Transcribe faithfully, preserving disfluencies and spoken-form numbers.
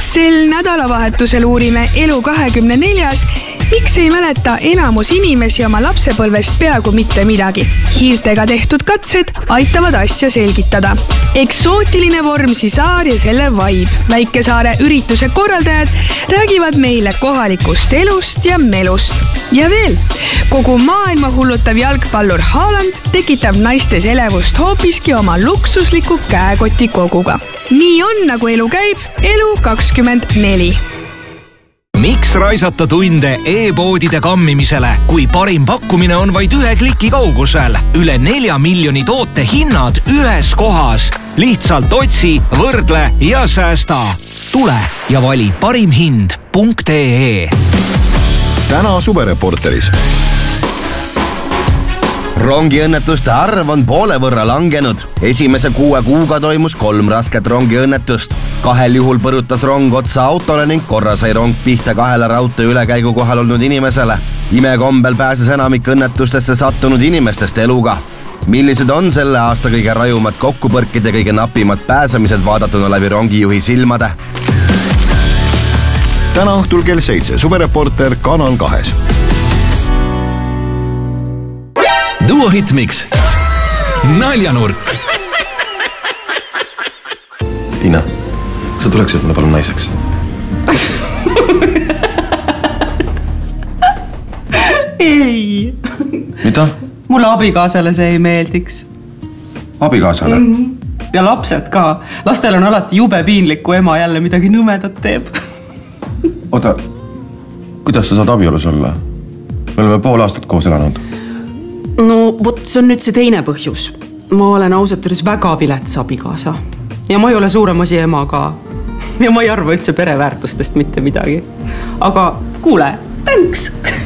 Sel nädalavahetusel uurime Elu kahekümne neljas, miks ei mäleta enamus inimesi oma lapsepõlvest peaaegu mitte midagi. Hiirtega tehtud katsed aitavad asja selgitada. Eksootiline Vormsi saar ja selle vibe. Väikesaare ürituse korraldajad räägivad meile kohalikust elust ja melust. Ja veel, kogu maailma hullutav jalgpallur Haaland tekitab naistes elevust hoopiski oma luksusliku käekoti koguga. Nii on, nagu elu käib, Elu kakskümmend neli. Miks raisata tunde e-poodide kammimisele, kui parim pakkumine on vaid ühe kliki kaugusel? Üle nelja miljoni toote hinnad ühes kohas. Lihtsalt otsi, võrdle ja säästa. Tule ja vali parim hind punkt ee. Täna Suvereporteris. Rongiõnnetuste arv on poole võrra langenud. Esimese kuue kuuga toimus kolm rasket rongiõnnetust. Kahel juhul põrutas rong otsa autole ning korra sai rong pihta kahele raudtee ülekäigu kohal olnud inimesele. Imekombel pääses enamik õnnetustesse sattunud inimestest eluga. Millised on selle aasta kõige rajumad kokkupõrkid ja kõige napimad pääsemised vaadatuna läbi rongijuhi silmade? Täna õhtul kell seitse Suvereporter Kanal kahes. Duo Hitmix. Naljanurk. Tiina, sa tuleksid mulle palun naiseks? Ei. Mida? Mulle abikaasale see ei meeldiks. Abikaasale? Mm-hmm. Ja lapsed ka. Lastel on alati jube piinlik, kui ema jälle midagi nõmedat teeb. Oota, kuidas sa saad abiolus olla? Me oleme pool aastat koos elanud. No, vot, see on nüüd see teine põhjus. Ma olen ausalt üles väga vilets abikaasa. Ja ma ei ole suurem asi ema ka. Ja ma ei arva üldse pereväärtustest mitte midagi. Aga kuule, thanks!